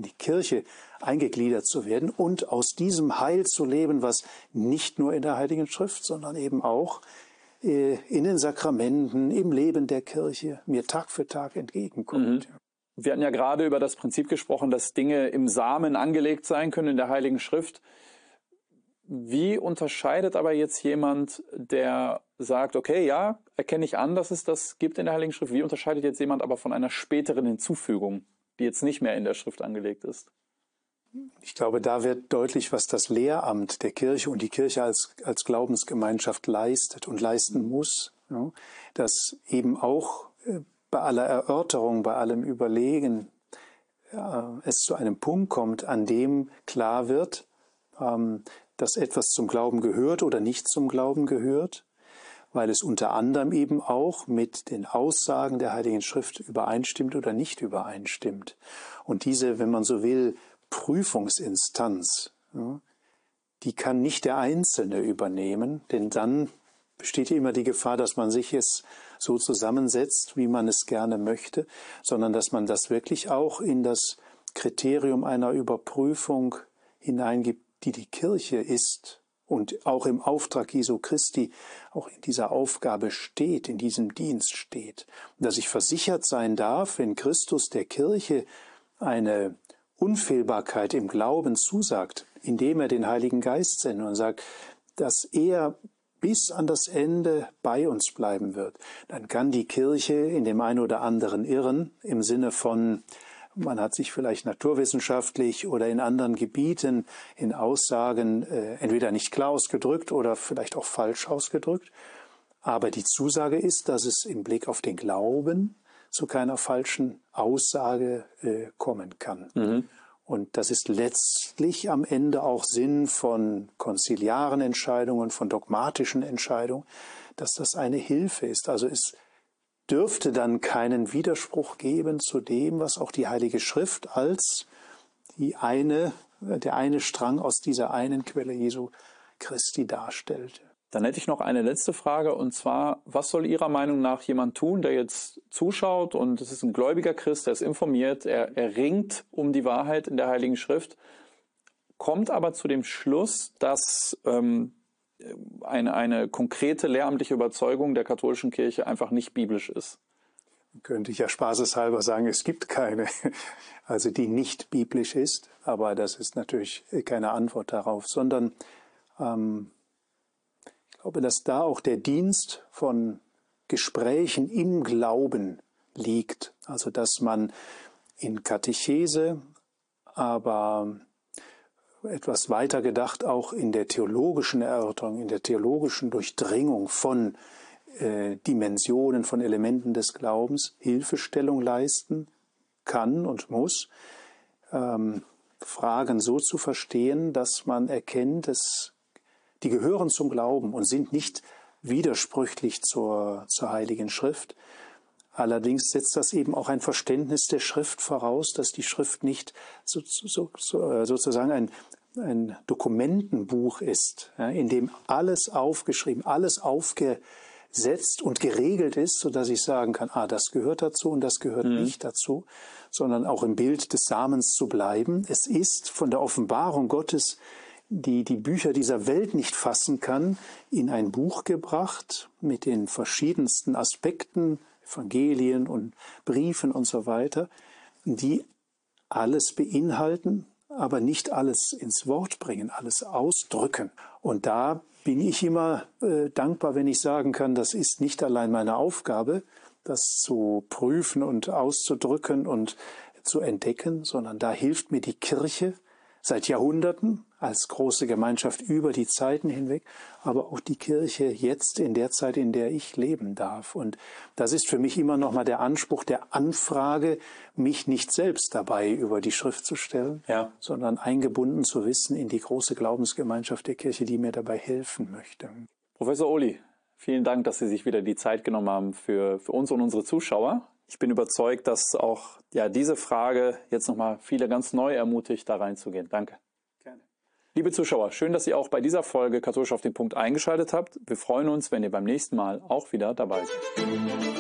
in die Kirche eingegliedert zu werden und aus diesem Heil zu leben, was nicht nur in der Heiligen Schrift, sondern eben auch in den Sakramenten, im Leben der Kirche mir Tag für Tag entgegenkommt. Mhm. Wir hatten ja gerade über das Prinzip gesprochen, dass Dinge im Samen angelegt sein können in der Heiligen Schrift. Wie unterscheidet aber jetzt jemand, der sagt, okay, ja, erkenne ich an, dass es das gibt in der Heiligen Schrift. Wie unterscheidet jetzt jemand aber von einer späteren Hinzufügung, die jetzt nicht mehr in der Schrift angelegt ist? Ich glaube, da wird deutlich, was das Lehramt der Kirche und die Kirche als Glaubensgemeinschaft leistet und leisten muss. Ja, dass eben auch bei aller Erörterung, bei allem Überlegen es zu einem Punkt kommt, an dem klar wird, dass etwas zum Glauben gehört oder nicht zum Glauben gehört, weil es unter anderem eben auch mit den Aussagen der Heiligen Schrift übereinstimmt oder nicht übereinstimmt. Und diese, wenn man so will, Prüfungsinstanz, die kann nicht der Einzelne übernehmen, denn dann besteht ja immer die Gefahr, dass man sich es so zusammensetzt, wie man es gerne möchte, sondern dass man das wirklich auch in das Kriterium einer Überprüfung hineingibt, die die Kirche ist und auch im Auftrag Jesu Christi auch in dieser Aufgabe steht, in diesem Dienst steht. Und dass ich versichert sein darf, wenn Christus der Kirche eine Unfehlbarkeit im Glauben zusagt, indem er den Heiligen Geist sendet und sagt, dass er bis an das Ende bei uns bleiben wird, dann kann die Kirche in dem einen oder anderen irren, im Sinne von, man hat sich vielleicht naturwissenschaftlich oder in anderen Gebieten in Aussagen entweder nicht klar ausgedrückt oder vielleicht auch falsch ausgedrückt. Aber die Zusage ist, dass es im Blick auf den Glauben zu keiner falschen Aussage kommen kann. Mhm. Und das ist letztlich am Ende auch Sinn von konziliaren Entscheidungen, von dogmatischen Entscheidungen, dass das eine Hilfe ist. Also es dürfte dann keinen Widerspruch geben zu dem, was auch die Heilige Schrift als der eine Strang aus dieser einen Quelle Jesu Christi darstellte. Dann hätte ich noch eine letzte Frage, und zwar, was soll Ihrer Meinung nach jemand tun, der jetzt zuschaut und es ist ein gläubiger Christ, der ist informiert, er ringt um die Wahrheit in der Heiligen Schrift, kommt aber zu dem Schluss, dass eine konkrete lehramtliche Überzeugung der katholischen Kirche einfach nicht biblisch ist? Könnte ich ja spaßeshalber sagen, es gibt keine, also die nicht biblisch ist, aber das ist natürlich keine Antwort darauf, sondern ich glaube, dass da auch der Dienst von Gesprächen im Glauben liegt. Also dass man in Katechese, aber etwas weiter gedacht auch in der theologischen Erörterung, in der theologischen Durchdringung von Dimensionen, von Elementen des Glaubens Hilfestellung leisten kann und muss, Fragen so zu verstehen, dass man erkennt, die gehören zum Glauben und sind nicht widersprüchlich zur Heiligen Schrift. Allerdings setzt das eben auch ein Verständnis der Schrift voraus, dass die Schrift nicht sozusagen ein Dokumentenbuch ist, in dem alles aufgeschrieben, alles aufgesetzt und geregelt ist, sodass ich sagen kann, das gehört dazu und das gehört nicht dazu, sondern auch im Bild des Samens zu bleiben. Es ist von der Offenbarung Gottes, die Bücher dieser Welt nicht fassen kann, in ein Buch gebracht mit den verschiedensten Aspekten, Evangelien und Briefen und so weiter, die alles beinhalten, aber nicht alles ins Wort bringen, alles ausdrücken. Und da bin ich immer dankbar, wenn ich sagen kann, das ist nicht allein meine Aufgabe, das zu prüfen und auszudrücken und zu entdecken, sondern da hilft mir die Kirche seit Jahrhunderten als große Gemeinschaft über die Zeiten hinweg, aber auch die Kirche jetzt in der Zeit, in der ich leben darf. Und das ist für mich immer noch mal der Anspruch der Anfrage, mich nicht selbst dabei über die Schrift zu stellen, sondern eingebunden zu wissen in die große Glaubensgemeinschaft der Kirche, die mir dabei helfen möchte. Professor Ohly, vielen Dank, dass Sie sich wieder die Zeit genommen haben für uns und unsere Zuschauer. Ich bin überzeugt, dass auch diese Frage jetzt nochmal viele ganz neu ermutigt, da reinzugehen. Danke. Gerne. Liebe Zuschauer, schön, dass ihr auch bei dieser Folge Katholisch auf den Punkt eingeschaltet habt. Wir freuen uns, wenn ihr beim nächsten Mal auch wieder dabei seid.